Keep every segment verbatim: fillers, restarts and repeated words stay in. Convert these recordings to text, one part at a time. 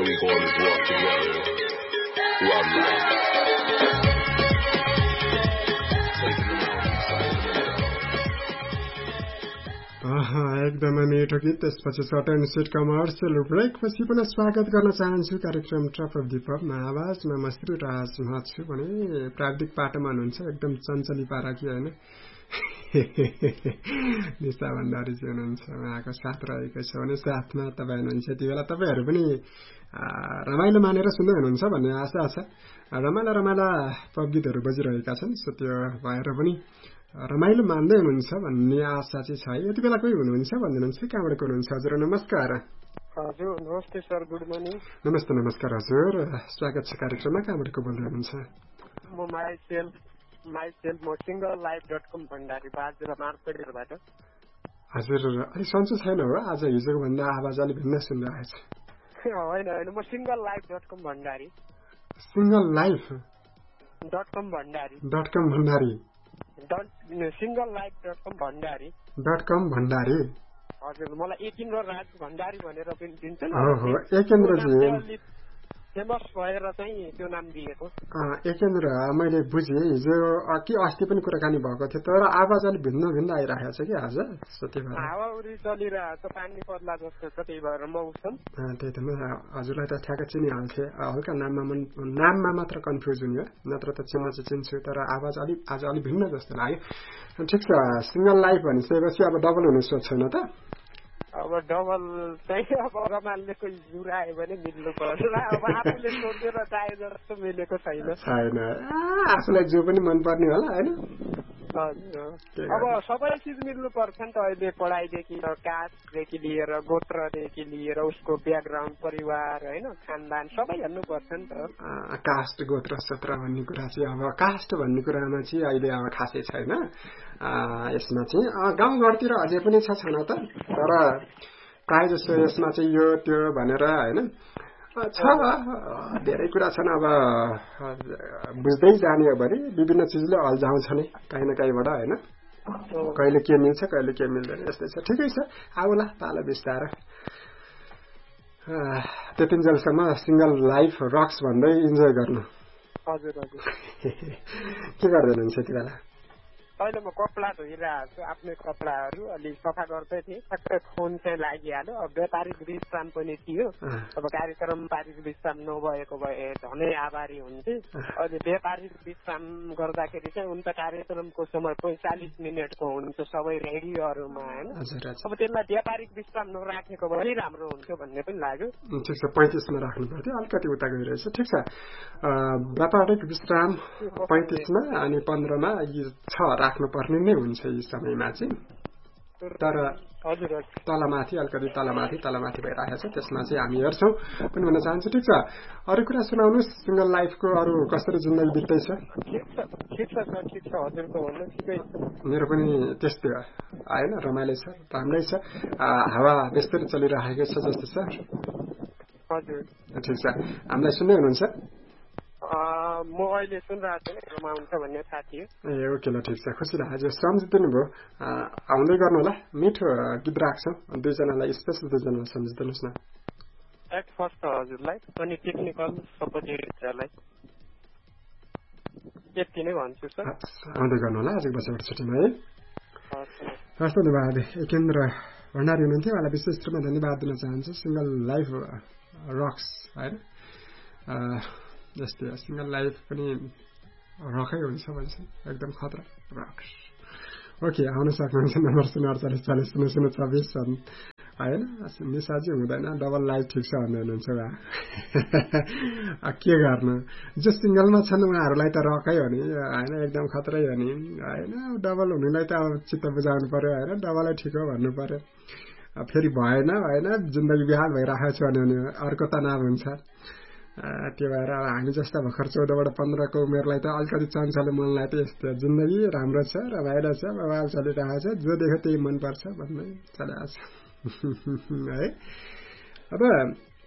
we go always work together throughout life. एकदमै मिठो गीत। त्यसपछि सर्टन स्विट कमर्सियल ब्रेक पछि पुनः स्वागत गर्न चाहन्छु कार्यक्रम ट्रप अफ दीपकमा। आवाजमा म श्रीराज महत छु भने प्राविधिक पाटोमा हुनुहुन्छ एकदम चञ्चली पाराकी होइन निशा भण्डारी जी हुनुहुन्छ, उहाँको साथ रहेको छ भने साथमा तपाईँ हुनुहुन्छ। यति बेला तपाईँहरू पनि रमाइलो मानेर सुन्दै हुनुहुन्छ भन्ने आशा छ। रमाइला रमाइला पप गीतहरू बजिरहेका छन्, सो त्यो भएर पनि रमाइलो मान्दै हुनुहुन्छ भन्ने आशा चाहिँ छ। यति बेला कोही हुनुहुन्छ भनिदिनुहुन्छ, कहाँबाट को हुनुहुन्छ? हजुर नमस्कार। हजुर नमस्ते सर, गुड मर्निङ। नमस्ते नमस्कार हजुर, स्वागत छ कार्यक्रममा। कहाँबाट को बोल्दै हुनुहुन्छ? म माई सेल्फ माई सेल्फ म सिङ्गल लाइफ डट कम भण्डारी बाजुरा मार्केटबाट। हजुर अलिक सन्चो छैन हो, आज हिजोको भन्दा आवाज अलिक भिन्न सुनिरहेछ। होइन होइन म सिङ्गल लाइफ डट कम भण्डारी। सिङ्गल लाइफ डट कम भण्डारी डट कम भण्डारी सिङ्गल लाइफ डट कम भण्डारी डट कम भण्डारी। हजुर मलाई एकेन्द्र राज भण्डारी भनेर पनि दिन्छ नि। ओहो एकेन्द्रजी फेमस भएर चाहिँ त्यो नाम दिएको। एकेन्द्र मैले बुझेँ, हिजो कि अस्ति पनि कुराकानी भएको थियो, तर आवाज अलिक भिन्न भिन्न आइरहेको छ कि आज। हावाहुरी चलिरहेको छ, पानी पर्ला जस्तो छ, त्यही भएर मौसम त्यही त। म हजुरलाई त ठ्याक्कै चिनिहाल्थेँ, हल्का नाममा नाममा मात्र कन्फ्युज हुने, नत्र त चिन्न चाहिँ चिन्छु, तर आवाज अलिक आज अलिक भिन्न जस्तो लाग्यो। ठिक छ, सिङ्गल लाइफ भनिसकेपछि अब डबल हुने सोच छैन त? अब डबल चाहिँ अब रमाइलो कोही जुरायो भने मिल्नु पर्छ। अब आफूले सोचेर चाहे जस्तो मिलेको छैन छैन आफूलाई जो पनि मनपर्ने होला होइन। अब सबै चिज मिल्नु पर्छ नि त। अहिले पढाइदेखि कास्टदेखि लिएर गोत्रदेखि लिएर उसको ब्याकग्राउन्ड परिवार होइन खानदान सबै हेर्नु पर्छ नि त। कास्ट गोत्र सत्र भन्ने कुरा चाहिँ अब कास्ट भन्ने कुरामा चाहिँ अहिले अब खासै छैन यसमा चाहिँ। गाउँघरतिर अझै पनि छ छन त, तर प्रायः जस्तो यसमा चाहिँ यो त्यो भनेर होइन छ, धेरै कुरा छन्। अब बुझ्दै जाने हो भने विभिन्न चिजले अल्झाउँछ नै काहीँ न काहीँबाट होइन, कहिले के मिल्छ कहिले के मिल्दैन, यस्तै छ। ठिकै छ, आउला पालो बिस्तार। त्यतिन्जेलसम्म सिङ्गल लाइफ रक्स भन्दै इन्जोय गर्नु। हजुर हजुर के गर्दै हुनुहुन्छ यति बेला? अहिले म कपडा धोइरहेको छु, आफ्नै कपडाहरू अलि सफा गर्दै थिएँ, ठ्याक्कै फोन चाहिँ लागिहाल्यो। अब व्यापारिक विश्राम पनि थियो, अब कार्यक्रम पारिक विश्राम नभएको भए झनै आभारी हुन्थे। अहिले व्यापारिक विश्राम गर्दाखेरि चाहिँ उनका कार्यक्रमको समय पैँचालिस मिनटको हुन्छ सबै रेडियोहरूमा होइन। अब त्यसलाई व्यापारिक विश्राम नराखेको भए राम्रो हुन्थ्यो भन्ने पनि लाग्यो। ठिक छ, पैँतिसमा राख्नु पर्थ्यो, अलिकति उता गइरहेछ। ठिक छ, व्यापारिक विश्राम पैँतिसमा अनि पन्ध्रमा छ राख्नुपर्ने नै हुन्छ यी समयमा चाहिँ। तर तलमाथि अलिकति तलमाथि तलमाथि भइरहेको छ, त्यसमा चाहिँ हामी हेर्छौँ पनि भन्न चाहन्छु। ठिक छ, अरू कुरा सुनाउनुहोस्, सिङ्गल लाइफको अरू कसरी जिन्दगी बित्दैछ? मेरो पनि त्यस्तै हो होइन, रमाइलो छ, राम्रै छ, हावा बेस्तरी चलिरहेको छ जस्तो छ। ठिक छ, हामीलाई सुन्दै हुनुहुन्छ? म अहिले सुनिरहेको छु, रमाउँछ भन्ने थाहा थियो। ए ओके ल, ठिक छ, खुसी लाग्यो, सम्झिदिनु भयो। आउँदै गर्नु होला, मिठो गीत राख्छौँ, दुईजनालाई स्पेसल दुईजनालाई सम्झिदिनुहोस् न। एट फर्स्ट हजुरलाई अनि टेक्निकल सपोर्ट एरियालाई यति नै भन्छु सर। आउँदै गर्नु होला आज बसेबाट छुट्टीमा है। हस् धन्यवाद। एकेन्द्र भण्डारी हुनुहुन्थ्यो, उहाँलाई विशेष रूपमा धन्यवाद दिन चाहन्छु। सिङ्गल लाइफ रक्स होइन, जस्तै सिङ्गल लाइफ पनि रकै हुन्छ भन्छ, एकदम खतरा रक्स। ओके, आउन सक्नुहुन्छ, नम्बर शून्य अडचालिस चालिस शून्य शून्य छब्बिस होइन। निसाजी हुँदैन, डबल लाइफ ठिक छ भन्दै हुनुहुन्छ उहाँ। के गर्नु, जो सिङ्गलमा छन् उहाँहरूलाई त रकै हो नि होइन, एकदम खतरै हो नि होइन। डबल हुनेलाई त अब चित्त बुझाउनु पर्यो होइन, डबलै ठिक हो भन्नु पर्यो। फेरि भएन होइन, जिन्दगी बिहाल भइरहेको छ भने अर्को तनाव हुन्छ। त्यो भएर अब हामी जस्ता भर्खर चौधबाट पन्ध्रको उमेरलाई त अलिकति चञ्चलो मनलाई त यस्तो जिन्दगी राम्रो छ, रमाइलो छ, बवाल चलिरहेको छ, जो देख्यो त्यही मनपर्छ भन्दै चलिरहेको छ है। अब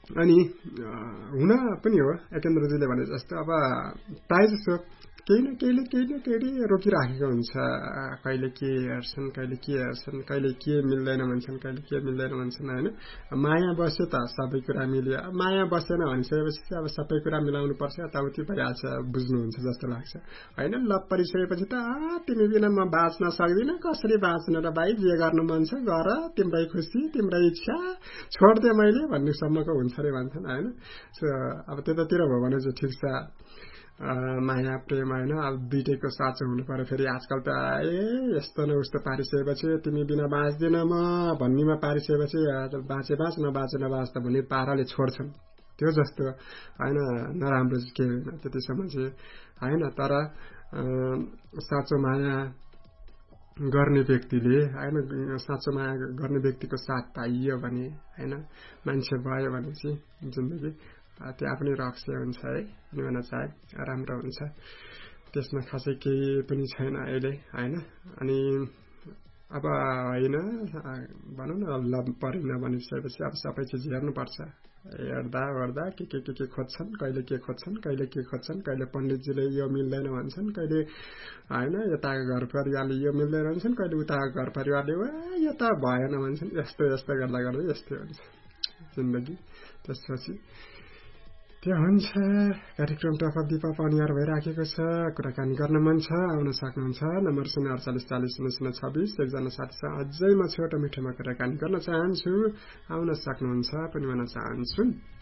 अनि हुन पनि हो एकेन्द्रजीले भने जस्तो अब प्रायः जस्तो केही न केहीले केही न केही रोकिराखेको हुन्छ कहिले के हेर्छन् कहिले के हेर्छन् कहिले के मिल्दैन भन्छन् कहिले के मिल्दैन भन्छन् होइन माया बस्यो त सबै कुरा मिल्यो माया बसेन भनिसकेपछि अब सबै कुरा मिलाउनु पर्छ यताउति भइहाल्छ बुझ्नुहुन्छ जस्तो लाग्छ होइन लभ परिसकेपछि त तिमी बिना म बाँच्न सक्दिनँ कसरी बाँच्न र भाइ जे गर्नु मन छ गर तिम्रै खुसी तिम्रै इच्छा छोड्दे मैले भन्नेसम्मको हुन्छ अरे भन्छन् होइन अब त्यतातिर भयो भने चाहिँ ठिक छ माया प्रेम होइन अब दुइटैको साँचो हुनु पर्यो फेरि आजकल त ए यस्तो न उस्तो पारिसकेपछि तिमी बिना बाँच्दिन म भन्नेमा पारिसकेपछि बाँचे बाँच नबाँचे नबाँच त भन्ने पाराले छोड्छन् त्यो जस्तो होइन नराम्रो के होइन त्यतिसम्म चाहिँ होइन तर साँचो माया गर्ने व्यक्तिले होइन साँचो माया गर्ने व्यक्तिको साथ पाइयो भने होइन मान्छे भयो भने चाहिँ जिन्दगी त्यो आफ्नै रहस्य हुन्छ है अनि भन्न चाहे राम्रो हुन्छ त्यसमा खासै केही पनि छैन अहिले होइन अनि अब होइन भनौँ न लभ परेन भनिसकेपछि अब सबै चिज हेर्नुपर्छ हेर्दा ओर्दा के के के के खोज्छन् कहिले के खोज्छन् कहिले के खोज्छन् कहिले पण्डितजीले यो मिल्दैन भन्छन् कहिले होइन यता घर परिवारले यो मिल्दैन भन्छन् कहिले उता घर परिवारले यो त भएन भन्छन् यस्तो यस्तो गर्दा गर्दै यस्तै हुन्छ जिन्दगी त्यसपछि त्यो हुन्छ कार्यक्रम टप अफ दिपा अनिवार्य भइराखेको छ कुराकानी गर्न मन छ आउन सक्नुहुन्छ नम्बर शून्य अडचालिस चालिस शून्य शून्य छब्बिस एकजना साथीसँग अझै म छोटो मिठोमा कुराकानी गर्न चाहन्छु आउन सक्नुहुन्छ पनि भन्न चाहन्छु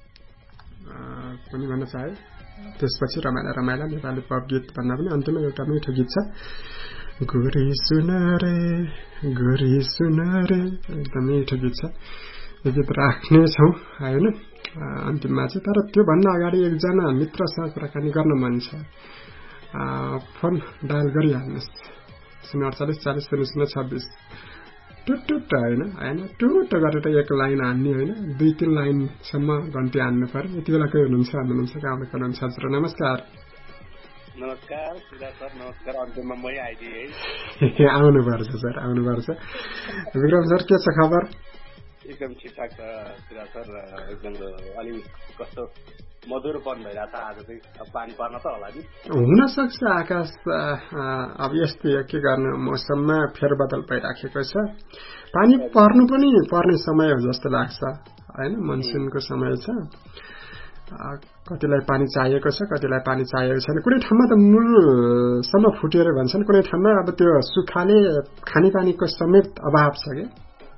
पनि भन्न चाहे त्यसपछि रमाइला रमाइला नेपाली पप गीत भन्दा पनि अन्तिममा एउटा मिठो गीत छ गोरी सुन रे गोरी सुन रे एकदम मिठो गीत छ यो गीत राख्ने छौँ होइन अन्तिममा चाहिँ तर त्यो भन्दा अगाडि एकजना मित्रसँग कुराकानी गर्न मन छ फोन डायल गरिहाल्नुहोस् शून्य अडचालिस चालिस शून्य शून्य छब्बिस टुट होइन होइन टुट गरेर एक लाइन हान्ने होइन दुई तिन लाइनसम्म घन्टी हान्नु पर्यो यति बेला कोही हुनुहुन्छ भन्नुहुन्छ कहाँबाट हुनुहुन्छ हजुर नमस्कार नमस्कार सर नमस्कार अन्तिममा मै आइदिएँ है आउनुपर्छ सर आउनुपर्छ विक्रम सर के छ खबर एकदम ठिकठाक छ सिराज सर एकदम अलि कस्तो मधुरपन भइरहेको छ आज चाहिँ पानी पर्न त होला नि हुन सक्छ आकाश अब यस्तै के गर्नु मौसममा फेरबदल भइराखेको छ पानी पर्नु पनि पर्ने समय हो जस्तो लाग्छ होइन मनसुनको समय छ कतिलाई पानी चाहिएको छ कतिलाई पानी चाहिएको छैन कुनै ठाउँमा त मूलसम्म फुटेर भन्छन् कुनै ठाउँमा अब त्यो सुक्खाले खानेपानीको समेत अभाव छ क्या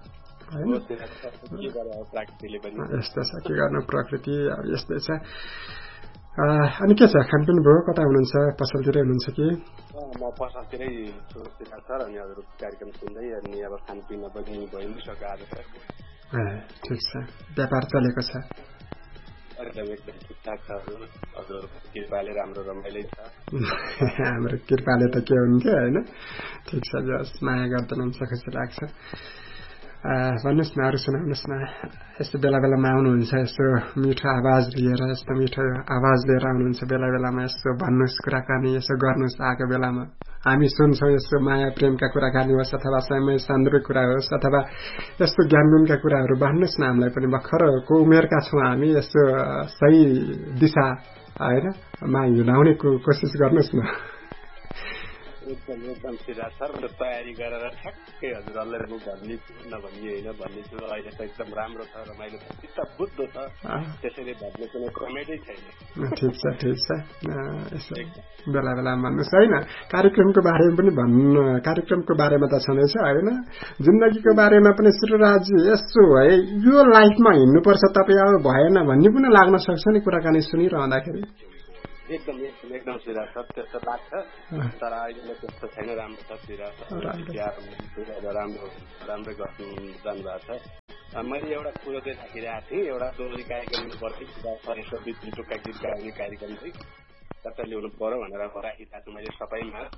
यस्तो छ के गर्नु प्रकृति अब यस्तै छ अनि के छ खानपिन भयो कता हुनुहुन्छ पसलतिरै हुनुहुन्छ कि म पसलतिरै छु सर अनि हजुरको कार्यक्रम सुन्दै अनि अब खानपिन पनि भइ नै सक्यो आज सर ठिक छ व्यापार चलेको छ एकदम एकदम ठिकठाक छ हजुर कृपाले राम्रो रमाइलै छ हाम्रो कृपाले त के हुन्थ्यो होइन ठिक छ जस माया गर्नुहुन्छ खुसी लाग्छ भन्नुहोस् न अरू सुनाउनुहोस् न यस्तो बेला बेलामा आउनुहुन्छ यस्तो मिठो आवाज लिएर यस्तो मिठो आवाज लिएर आउनुहुन्छ बेला बेलामा यस्तो भन्नुहोस् कुराकानी यसो गर्नुहोस् आएको बेलामा हामी सुन्छौँ यस्तो माया प्रेमका कुराकानी होस् अथवा समय सान्द्रिक कुरा होस् अथवा यस्तो ज्ञानगुणका कुराहरू भन्नुहोस् न हामीलाई पनि भर्खरको उमेरका छौँ हामी यस्तो सही दिशा होइन मा हिँडाउने कोसिस गर्नुहोस् न एकदम एकदम सिराज सर तयारी गरेर ठ्याक्कै हजुरहरूलाई म भन्नेछु नभन्ने होइन भन्नेछु अहिले त एकदम राम्रो छ रमाइलो छ चित्त बुद्ध छ त्यसैले भन्ने कुनै कमेडी छैन ठिक छ ठिक छ यसो बेला बेला भन्नुहोस् होइन कार्यक्रमको बारेमा पनि भन्नु कार्यक्रमको बारेमा त छँदैछ होइन जिन्दगीको बारेमा पनि सुरुराज यसो है यो लाइफमा हिँड्नुपर्छ तपाईँ अब भएन भन्ने पनि लाग्न सक्छ नि कुराकानी सुनिरहँदाखेरि एकदम एकदम एकदम सिराज सर त्यस्तो लाग्छ तर अहिले त्यस्तो छैन राम्रो छ सिराज राम्रो राम्रै गर्नु जानुभएको छ मैले एउटा कुरो चाहिँ राखिरहेको थिएँ एउटा दोहोरी कार्यक्रम पर्थ्यो सिराज सर यसो बिच टुक्का गीत गाउने कार्यक्रम चाहिँ कता ल्याउनु पर्यो भनेर राखिरहेको छु मैले सबैमा है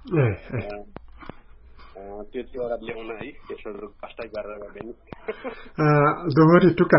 त्यो चाहिँ एउटा ल्याउन है त्यसो कष्ट गरेर गर्दैन दोहोरी टुक्का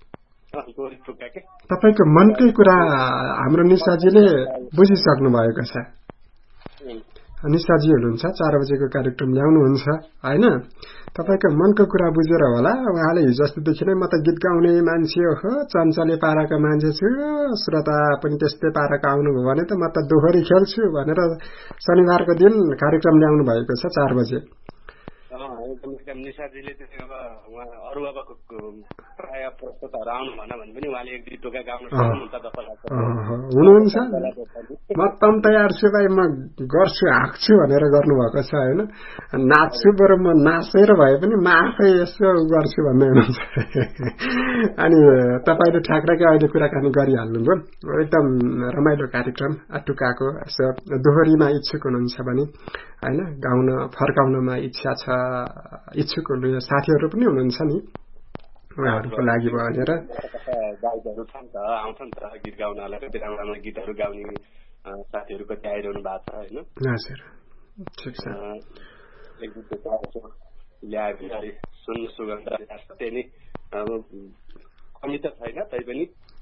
तपाईको मनकै कुरा हाम्रो निशाजीले बुझिसक्नु भएको छ निशाजी हुनुहुन्छ चार बजेको कार्यक्रम ल्याउनुहुन्छ होइन तपाईको मनको कुरा बुझेर होला उहाँले हिजो अस्तिदेखि नै म त गीत गाउने मान्छे हो चञ्चले पाराको मान्छे छु श्रोता पनि त्यस्तै पाराको आउनुभयो भने त म त दोहोरी खेल्छु भनेर शनिबारको दिन कार्यक्रम ल्याउनु भएको छ चार बजे एकदम निशाजीले चाहिँ अब उहाँ अरू अब प्राय प्रस्तुतहरू आउनु भन भने पनि उहाँले एक दुई टोका गाउन सक्नुहुन्छ जस्तो लाग्छ हुनुहुन्छ म तम तयार छु भाइ म गर्छु हाँक्छु भनेर गर्नुभएको छ होइन नाच्छु बरु म नाचेर भए पनि म आफै यसो गर्छु भन्ने हुनुहुन्छ अनि तपाईँले ठ्याक्राकै अहिले कुराकानी गरिहाल्नुभयो एकदम रमाइलो कार्यक्रम टुकाको यसो दोहोरीमा इच्छुक हुनुहुन्छ भने होइन गाउन फर्काउनमा इच्छा छ इच्छुक साथीहरू पनि हुनुहुन्छ नि उहाँहरूको लागि भनेर गाइडहरू छन् त आउँछन् त गीत गाउनलाई कति राम्रो राम्रो गीतहरू गाउने साथीहरू कति आइरहनु भएको छ होइन हजुर ठिक छ एक दुई ल्याए सुन्नु सुगन्ध त्यही नै कमी त छैन तैपनि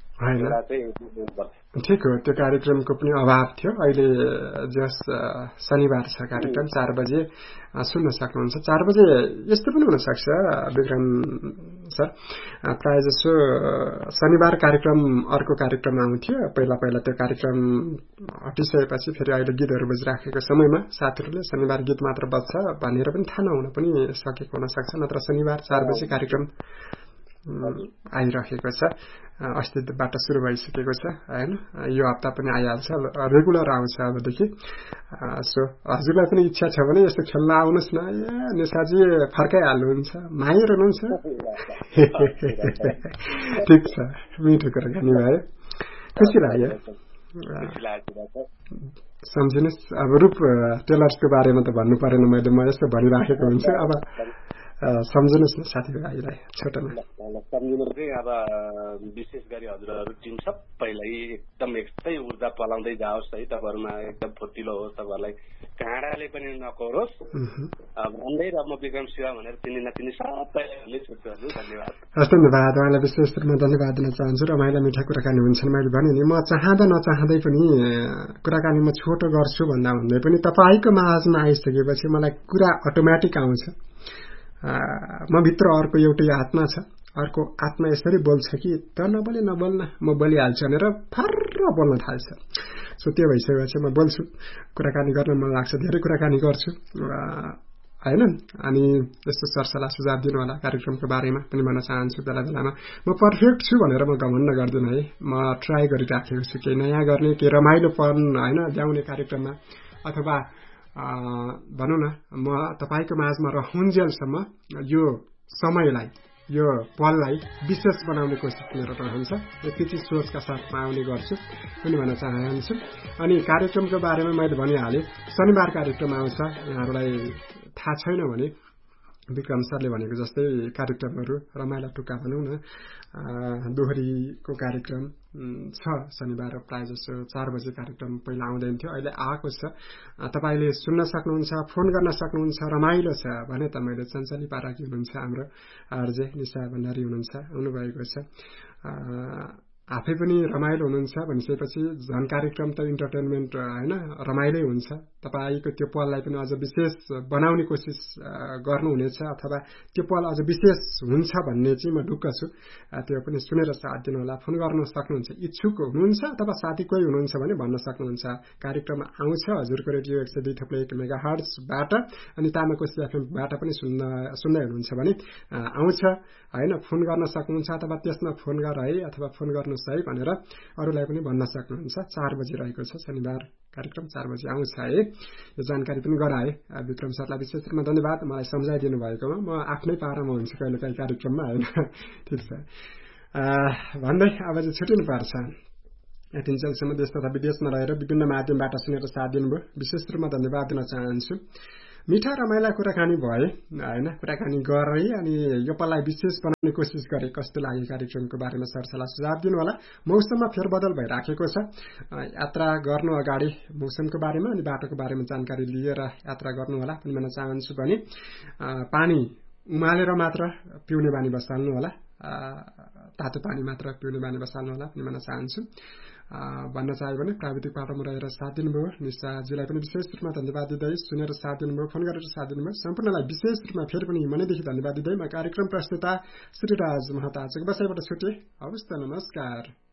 ठिक हो त्यो कार्यक्रमको पनि अभाव थियो अहिले जस शनिबार छ कार्यक्रम चार बजे सुन्न सक्नुहुन्छ चार बजे यस्तो पनि हुन सक्छ विक्रम सर प्राय जसो शनिबार कार्यक्रम अर्को कार्यक्रम आउँथ्यो पहिला पहिला त्यो कार्यक्रम हटिसकेपछि फेरि अहिले गीतहरू बजिराखेको समयमा साथीहरूले शनिबार गीत मात्र बज्छ भनेर पनि थाहा नहुन पनि सकेको हुन सक्छ नत्र शनिबार चार बजे कार्यक्रम आइरहेको छ अस्तिबाट सुरु भइसकेको छ होइन यो हप्ता पनि आइहाल्छ रेगुलर आउँछ अबदेखि सो हजुरलाई पनि इच्छा छ भने यस्तो खेल्न आउनुहोस् न निशाजी फर्काइहाल्नुहुन्छ माहिर हुनुहुन्छ ठिक छ मिठो कुराकानी भयो खुसी लाग्यो सम्झिनुहोस् अब रूप टेलर्सको बारेमा त भन्नु परेन मैले म यस्तो भनिराखेको हुन्छु अब सम्झिनुहोस् न साथीभाइलाई छोटोमा सम्झिनु चाहिँ अब विशेष गरी हजुरहरू टिम सबैलाई एकदम यस्तै ऊर्जा पलाउँदै जाओस् है तपाईँहरूमा एकदम फुर्तिलो होस् तपाईँहरूलाई काँडाले पनि नकोरोस् भन्दै र म विक्रम शिवा भनेर तिनी नतिनी सबैलाई छुट्छु हजुर धन्यवाद हस् धन्यवाद उहाँलाई विशेष रूपमा धन्यवाद दिन चाहन्छु रमाइलो मिठा कुराकानी हुन्छन् मैले भने नि म चाहँदा नचाहँदै पनि कुराकानी म छोटो गर्छु भन्दा भन्दै पनि तपाईँको माझमा आइसकेपछि मलाई कुरा अटोमेटिक आउँछ म भित्र अर्को एउटै आत्मा छ अर्को आत्मा यसरी बोल्छ कि त नबोले नबोल्न म बोलिहाल्छु भनेर फर्र बोल्न थाल्छ सो त्यो भइसकेपछि म बोल्छु कुराकानी गर्न मन लाग्छ धेरै कुराकानी गर्छु होइन अनि यस्तो सरसल्लाह सुझाव दिनु होला कार्यक्रमको बारेमा पनि भन्न चाहन्छु बेला बेलामा म पर्फेक्ट छु भनेर म घमण्ड गर्दिनँ है म ट्राई गरिराखेको छु केही नयाँ गर्ने केही रमाइलोपन होइन ल्याउने कार्यक्रममा अथवा भनौँ न म तपाईँको माझमा रहन्जेलसम्म यो समयलाई यो पललाई विशेष बनाउने कोसिस मेरो रहन्छ यति चाहिँ सोचका साथमा आउने गर्छु पनि भन्न चाहन्छु अनि कार्यक्रमको बारेमा मैले भनिहालेँ शनिबार कार्यक्रम आउँछ यहाँहरूलाई थाहा छैन भने विक्रम सरले भनेको जस्तै कार्यक्रमहरू रमाइला टुक्का भनौँ न दोहोरीको कार्यक्रम छ शनिबार प्राय जसो चार बजे कार्यक्रम पहिला आउँदैन थियो अहिले आएको छ तपाईँले सुन्न सक्नुहुन्छ फोन गर्न सक्नुहुन्छ रमाइलो छ भने त मैले चञ्चली पाराकी हुनुहुन्छ हाम्रो आरजे निशा भण्डारी हुनुहुन्छ आउनुभएको छ आफै पनि रमाइलो हुनुहुन्छ भनिसकेपछि झन् कार्यक्रम त इन्टरटेनमेन्ट होइन रमाइलै हुन्छ तपाईँको त्यो पललाई पनि अझ विशेष बनाउने कोसिस गर्नुहुनेछ अथवा त्यो पल अझ विशेष हुन्छ भन्ने चाहिँ म ढुक्क छु त्यो पनि सुनेर साथ दिनु होला फोन गर्न सक्नुहुन्छ इच्छुक हुनुहुन्छ अथवा साथी कोही हुनुहुन्छ भने भन्न सक्नुहुन्छ कार्यक्रम आउँछ हजुरको रेडियो एक सय दुई थप्लो एक मेगा हर्ट्जबाट अनि तामाकोशी एफएमबाट पनि सुन्न सुन्दै हुनुहुन्छ भने आउँछ होइन फोन गर्न सक्नुहुन्छ अथवा त्यसमा फोन गर है अथवा फोन गर्नुहोस् है भनेर अरूलाई पनि भन्न सक्नुहुन्छ चार बजी रहेको छ शनिबार कार्यक्रम चार बजी आउँछ है यो जानकारी पनि गराए विक्रम सरलाई विशेष रूपमा धन्यवाद मलाई सम्झाइदिनु भएकोमा म आफ्नै पारामा हुन्छु कहिले काहीँ कार्यक्रममा होइन ठिक छ भन्दै अब चाहिँ छुट्टिनु पर्छ यतिन्जेलसम्म देश तथा विदेशमा रहेर विभिन्न माध्यमबाट सुनेर साथ दिनुभयो विशेष रूपमा धन्यवाद दिन चाहन्छु मिठा रमाइला कुराकानी भए होइन कुराकानी गरे अनि यो पललाई विशेष बनाउने कोसिस गरे कस्तो लाग्यो कार्यक्रमको बारेमा सरसल्लाह सुझाव दिनु होला मौसममा फेरबदल भइराखेको छ यात्रा गर्नु अगाडि मौसमको बारेमा अनि बाटोको बारेमा जानकारी लिएर यात्रा गर्नु होला पनि भन्न चाहन्छु भने पानी उमालेर मात्र पिउने बानी बसाल्नु होला तातो पानी मात्र पिउने बानी बसाल्नु होला पनि भन्न चाहन्छु भन्न चाह्यो भने प्राविधिक पाटोमा रहेर साथ दिनुभयो। निशाजीलाई पनि विशेष रूपमा धन्यवाद दिँदै, सुनेर साथ दिनुभयो, फोन गरेर साथ दिनुभयो, सम्पूर्णलाई विशेष रूपमा फेरि पनि मनैदेखि धन्यवाद दिँदै म कार्यक्रम प्रस्तुता श्रीराज महता आजको बसाइबाट छुटे। हवस् त, नमस्कार।